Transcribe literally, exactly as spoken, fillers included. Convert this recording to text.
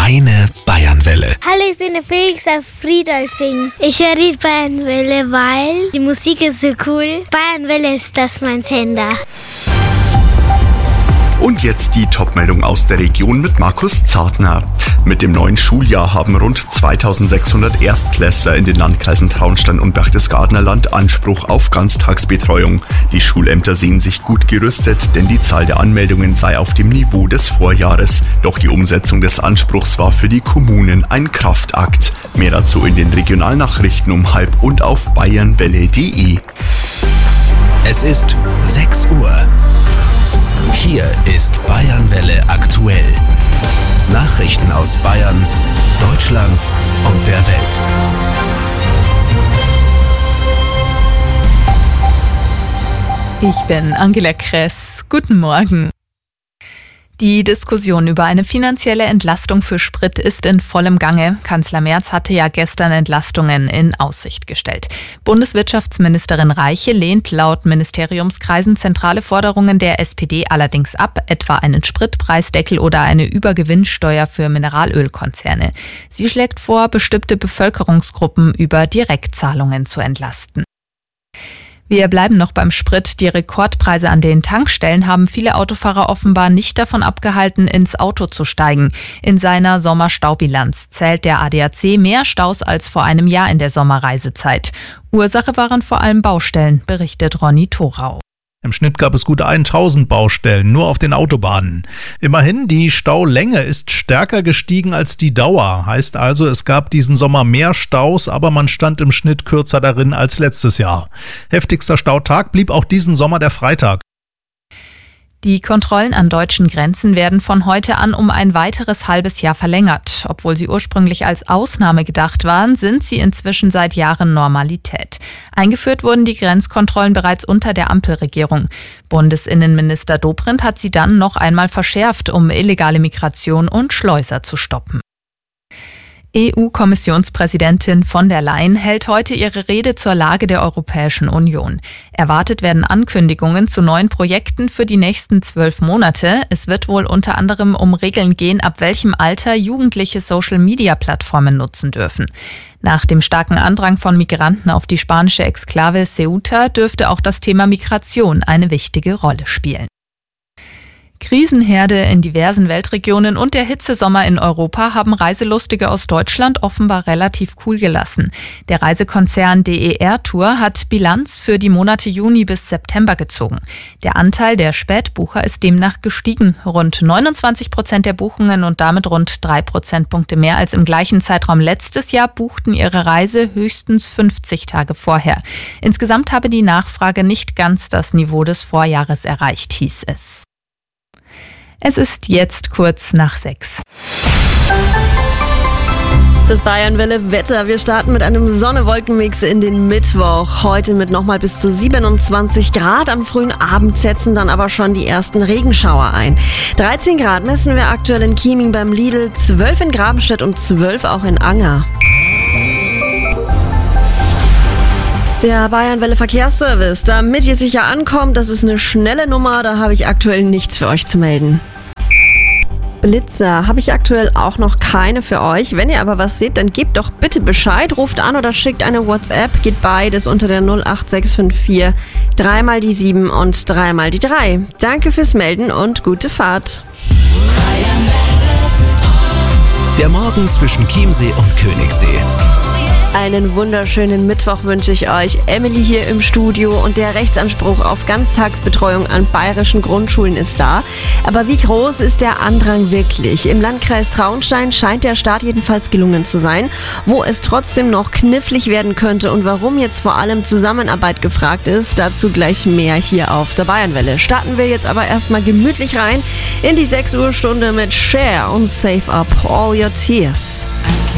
Deine Bayernwelle. Hallo, ich bin der Felix aus Friedolfing. Ich höre die Bayernwelle, weil die Musik ist so cool. Bayernwelle ist das mein Sender. Und jetzt die Top-Meldung aus der Region mit Markus Zartner. Mit dem neuen Schuljahr haben rund zweitausendsechshundert Erstklässler in den Landkreisen Traunstein und Berchtesgadener Land Anspruch auf Ganztagsbetreuung. Die Schulämter sehen sich gut gerüstet, denn die Zahl der Anmeldungen sei auf dem Niveau des Vorjahres. Doch die Umsetzung des Anspruchs war für die Kommunen ein Kraftakt. Mehr dazu in den Regionalnachrichten um halb und auf bayernwelle punkt de. Es ist sechs Uhr. Hier ist Bayernwelle aktuell. Nachrichten aus Bayern, Deutschland und der Welt. Ich bin Angela Kress. Guten Morgen. Die Diskussion über eine finanzielle Entlastung für Sprit ist in vollem Gange. Kanzler Merz hatte ja gestern Entlastungen in Aussicht gestellt. Bundeswirtschaftsministerin Reiche lehnt laut Ministeriumskreisen zentrale Forderungen der S P D allerdings ab, etwa einen Spritpreisdeckel oder eine Übergewinnsteuer für Mineralölkonzerne. Sie schlägt vor, bestimmte Bevölkerungsgruppen über Direktzahlungen zu entlasten. Wir bleiben noch beim Sprit. Die Rekordpreise an den Tankstellen haben viele Autofahrer offenbar nicht davon abgehalten, ins Auto zu steigen. In seiner Sommerstaubilanz zählt der A D A C mehr Staus als vor einem Jahr in der Sommerreisezeit. Ursache waren vor allem Baustellen, berichtet Ronny Thorau. Im Schnitt gab es gut tausend Baustellen, nur auf den Autobahnen. Immerhin, die Staulänge ist stärker gestiegen als die Dauer. Heißt also, es gab diesen Sommer mehr Staus, aber man stand im Schnitt kürzer darin als letztes Jahr. Heftigster Stautag blieb auch diesen Sommer der Freitag. Die Kontrollen an deutschen Grenzen werden von heute an um ein weiteres halbes Jahr verlängert. Obwohl sie ursprünglich als Ausnahme gedacht waren, sind sie inzwischen seit Jahren Normalität. Eingeführt wurden die Grenzkontrollen bereits unter der Ampelregierung. Bundesinnenminister Dobrindt hat sie dann noch einmal verschärft, um illegale Migration und Schleuser zu stoppen. E U-Kommissionspräsidentin von der Leyen hält heute ihre Rede zur Lage der Europäischen Union. Erwartet werden Ankündigungen zu neuen Projekten für die nächsten zwölf Monate. Es wird wohl unter anderem um Regeln gehen, ab welchem Alter Jugendliche Social-Media-Plattformen nutzen dürfen. Nach dem starken Andrang von Migranten auf die spanische Exklave Ceuta dürfte auch das Thema Migration eine wichtige Rolle spielen. Krisenherde in diversen Weltregionen und der Hitzesommer in Europa haben Reiselustige aus Deutschland offenbar relativ cool gelassen. Der Reisekonzern D E R Tour hat Bilanz für die Monate Juni bis September gezogen. Der Anteil der Spätbucher ist demnach gestiegen. Rund neunundzwanzig Prozent der Buchungen und damit rund drei Prozentpunkte mehr als im gleichen Zeitraum letztes Jahr buchten ihre Reise höchstens fünfzig Tage vorher. Insgesamt habe die Nachfrage nicht ganz das Niveau des Vorjahres erreicht, hieß es. Es ist jetzt kurz nach sechs. Das Bayernwelle-Wetter. Wir starten mit einem Sonne-Wolken-Mix in den Mittwoch. Heute mit nochmal bis zu siebenundzwanzig Grad. Am frühen Abend setzen dann aber schon die ersten Regenschauer ein. dreizehn Grad messen wir aktuell in Chieming beim Lidl, zwölf in Grabenstedt und zwölf auch in Anger. Der Bayernwelle Verkehrsservice, damit ihr sicher ankommt, das ist eine schnelle Nummer, da habe ich aktuell nichts für euch zu melden. Blitzer habe ich aktuell auch noch keine für euch. Wenn ihr aber was seht, dann gebt doch bitte Bescheid, ruft an oder schickt eine WhatsApp, geht beides unter der null acht sechs fünf vier, dreimal die sieben und dreimal die drei. Danke fürs Melden und gute Fahrt. Der Morgen zwischen Chiemsee und Königssee. Einen wunderschönen Mittwoch wünsche ich euch. Emily hier im Studio und der Rechtsanspruch auf Ganztagsbetreuung an bayerischen Grundschulen ist da. Aber wie groß ist der Andrang wirklich? Im Landkreis Traunstein scheint der Start jedenfalls gelungen zu sein. Wo es trotzdem noch knifflig werden könnte und warum jetzt vor allem Zusammenarbeit gefragt ist, dazu gleich mehr hier auf der Bayernwelle. Starten wir jetzt aber erstmal gemütlich rein in die sechs Uhr Stunde mit Cher und Save Up All Your Tears.